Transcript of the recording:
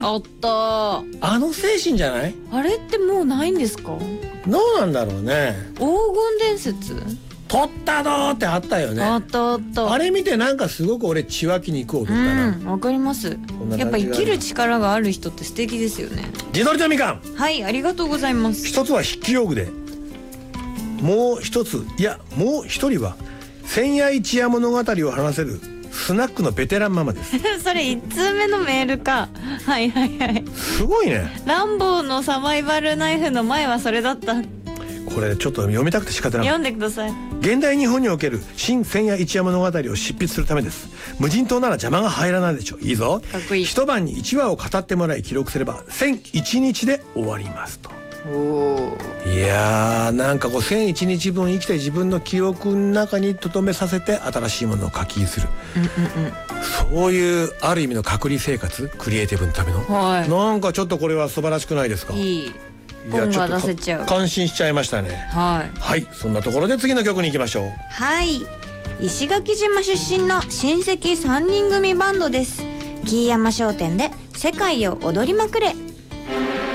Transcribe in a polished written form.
あったー。 あの精神じゃない？ あれってもうないんですか？ どうなんだろうね。 黄金伝説？ 取ったどーってあったよね。 あったあった。 あれ見てなんかすごく俺血湧き肉を取ったな。 わかります。やっぱ生きる力がある人って素敵ですよね。 地鶏とみかん。 はい、ありがとうございます。 一つは筆記用具で、もう一つ、いやもう一人は千夜一夜物語を話せるスナックのベテランママです。 それ1通目のメールか。はいはいはい。 すごいね。 ランボーのサバイバルナイフの前はそれだった。 これちょっと読みたくて仕方ない。 読んでください。 現代日本における新千夜一夜物語を執筆するためです。無人島なら邪魔が入らないでしょう。いいぞ。 かっこいい。 一晩に1話を語ってもらい記録すれば1001日で終わりますと。いやー、なんかこう1001日分生きて自分の記憶の中に留めさせて新しいものを書きする、そういうある意味の隔離生活、クリエイティブのための、 はい、 なんかちょっとこれは素晴らしくないですか？ いい。本が出せちゃう。 感心しちゃいましたね。はい、はい、そんなところで次の曲に行きましょう。 はい、石垣島出身の親戚3人組バンドです。木山商店で世界を踊りまくれ。